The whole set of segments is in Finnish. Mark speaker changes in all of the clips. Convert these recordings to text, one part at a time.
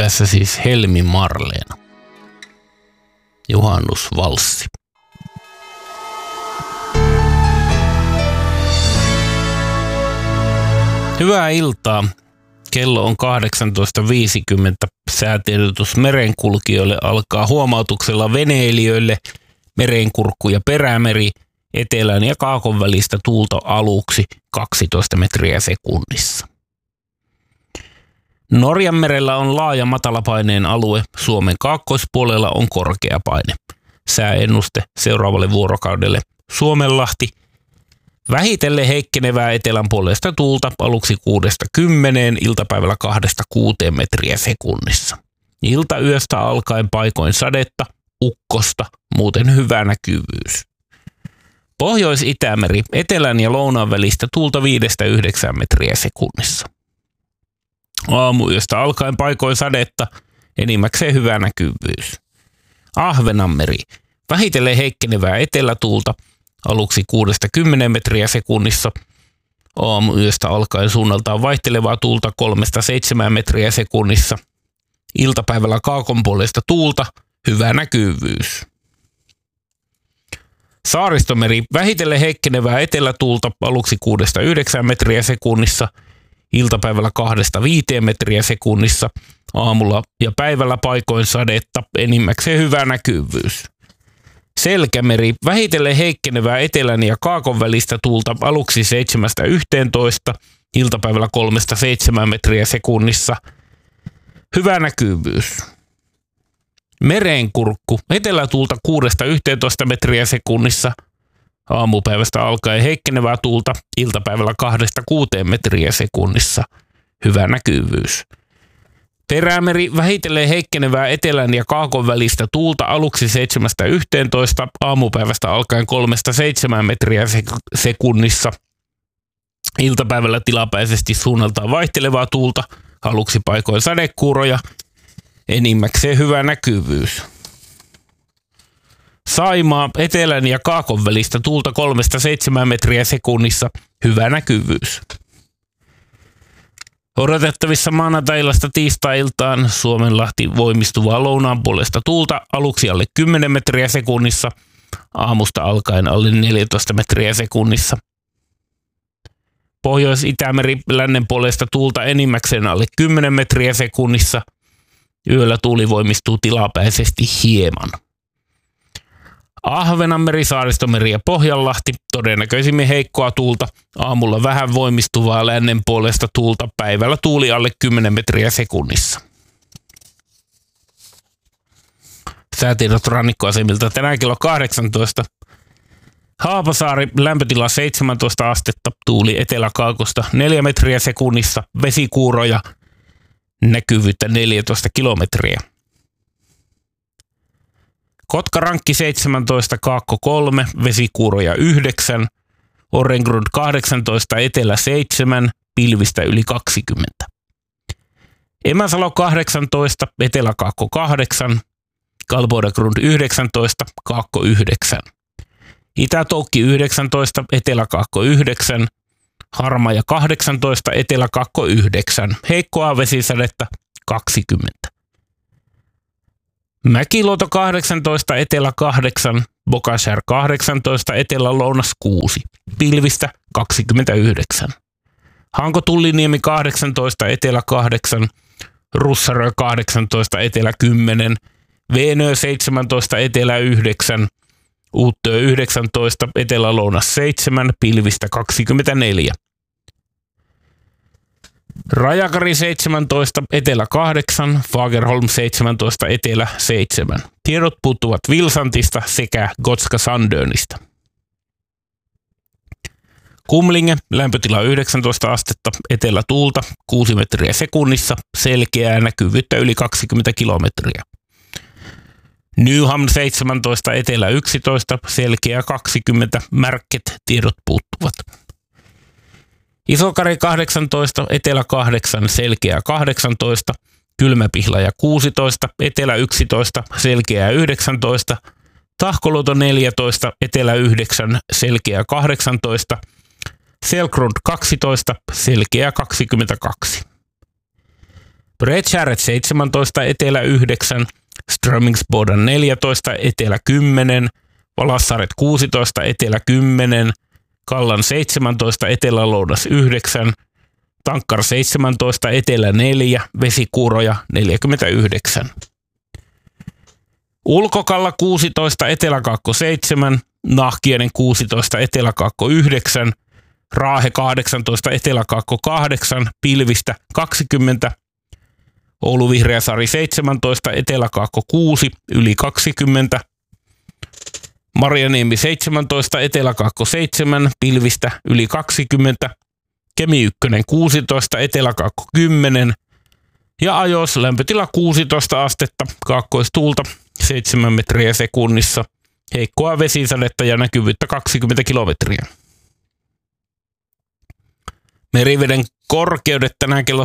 Speaker 1: Tässä siis Helmi Marleena. Juhannusvalssi. Hyvää iltaa. Kello on 18.50. Säätiedotus merenkulkijoille alkaa huomautuksella veneilijöille Merenkurkku ja Perämeri, etelän ja kaakon välistä tuulta aluksi 12 metriä sekunnissa. Norjanmerellä on laaja matalapaineen alue, Suomen kaakkoispuolella on korkea paine. Sääennuste seuraavalle vuorokaudelle: Suomenlahti, vähitellen heikkenevää etelänpuoleista tuulta aluksi 6-10, iltapäivällä 2-6 metriä sekunnissa. Iltayöstä alkaen paikoin sadetta, ukkosta, muuten hyvä näkyvyys. Pohjois-Itämeri, etelän ja lounaan välistä tuulta 5-9 metriä sekunnissa. Aamuyöstä alkaen paikoin sadetta, enimmäkseen hyvä näkyvyys. Ahvenanmeri, vähitellen heikkenevää etelätuulta, aluksi 6-10 metriä sekunnissa. Aamuyöstä alkaen suunnaltaan vaihtelevaa tuulta 3-7 metriä sekunnissa. Iltapäivällä kaakonpuoleista tuulta, hyvä näkyvyys. Saaristomeri, vähitellen heikkenevää etelätuulta, aluksi 6-9 metriä sekunnissa. Iltapäivällä 2-5 metriä sekunnissa. Aamulla ja päivällä paikoin sadetta, enimmäkseen hyvä näkyvyys. Selkämeri, vähitellen heikkenevää etelän ja kaakon välistä tuulta aluksi 7-11, iltapäivällä 3-7 metriä sekunnissa. Hyvä näkyvyys. Merenkurkku, etelätuulta 6-11 metriä sekunnissa. Aamupäivästä alkaen heikkenevää tuulta, iltapäivällä 2-6 metriä sekunnissa. Hyvä näkyvyys. Perämeri, vähitellen heikkenevää etelän ja kaakon välistä tuulta aluksi 7-11, aamupäivästä alkaen 3-7 metriä sekunnissa. Iltapäivällä tilapäisesti suunnaltaan vaihtelevaa tuulta, aluksi paikoin sadekuuroja, enimmäkseen hyvä näkyvyys. Saimaa, etelän ja kaakon välistä tuulta 3-7 metriä sekunnissa, hyvä näkyvyys. Odotettavissa maanantai-illasta tiistai-iltaan Suomenlahti voimistuvaa lounaan puolesta tuulta aluksi alle 10 metriä sekunnissa, aamusta alkaen alle 14 metriä sekunnissa. Pohjois-Itämeri lännen puolesta tuulta enimmäkseen alle 10 metriä sekunnissa, yöllä tuuli voimistuu tilapäisesti hieman. Ahvenanmeri, Saaristomeri ja Pohjanlahti, todennäköisimmin heikkoa tuulta, aamulla vähän voimistuvaa lännen puolesta tuulta, päivällä tuuli alle 10 metriä sekunnissa. Säätiedot rannikkoasemilta tänään kello 18. Haapasaari, lämpötila 17 astetta, tuuli eteläkaakosta 4 metriä sekunnissa, vesikuuroja, näkyvyyttä 14 kilometriä. Kotkarankki 17, Kaakko 3, vesikuuroja 9, Orrengrund 18, etelä 7, pilvistä yli 20. Emäsalo 18, eteläkaakko 8, Kalbodagrund 19, Kaakko 9. Itätoukki 19, eteläkaakko 9, Harmaja 18, eteläkaakko 9, heikkoa vesisadetta 20. Mäkiluoto 18, etelä 8, Bokashär 18, etelä-lounas 6, pilvistä 29. Hanko-Tulliniemi 18, etelä 8, Russarö 18, etelä 10, Veenö 17, etelä 9, Uuttöö 19, etelä-lounas 7, pilvistä 24. Rajakari 17, etelä 8, Fagerholm 17, etelä 7. Tiedot puuttuvat Vilsantista sekä Gotska Sandönistä. Kumlinge, lämpötila 19 astetta, etelätuulta 6 metriä sekunnissa, selkeää näkyvyyttä yli 20 kilometriä. Nyhamn 17, etelä 11, selkeä 20, märket, tiedot puuttuvat. Isokari 18, etelä 8, selkeä 18, Kylmäpihlaja 16, etelä 11, selkeä 19, Tahkoluoto 14, etelä 9, selkeä 18, Selkrund 12, selkeä 22. Bredskäret 17, etelä 9, Strömingsboden 14, etelä 10, Valassaaret 16, etelä 10, Kallan 17, eteläloudas 9, Tankkar 17, etelä 4, Vesikuuroja 49. Ulkokalla 16, eteläkaakko 7, Nahkienen 16, eteläkaakko 9, Raahe 18, eteläkaakko 8, Pilvistä 20, Oulu Vihreäsaari 17, eteläkaakko 6, yli 20, Marjaniemi 17, eteläkaakko 7, Pilvistä yli 20, Kemi 1 16, eteläkaakko 10 ja Ajos lämpötila 16 astetta, kaakkoistuulta 7 metriä sekunnissa, heikkoa vesisadetta ja näkyvyyttä 20 kilometriä. Meriveden korkeudet tänään kello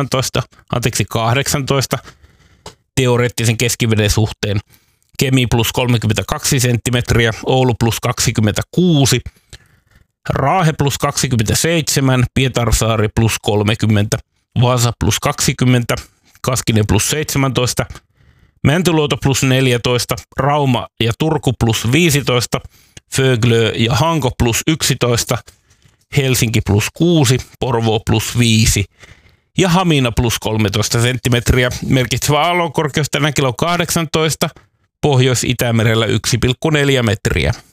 Speaker 1: 18 teoreettisen keskiveden suhteen. Kemi plus 32 senttimetriä, Oulu plus 26, Raahe plus 27, Pietarsaari plus 30, Vaasa plus 20, Kaskinen plus 17, Mäntyluoto plus 14, Rauma ja Turku plus 15, Föglö ja Hanko plus 11, Helsinki plus 6, Porvoo plus 5 ja Hamina plus 13 senttimetriä. Merkitsevä aallonkorkeus tänään kello 18, Pohjois-Itämerellä 1,4 metriä.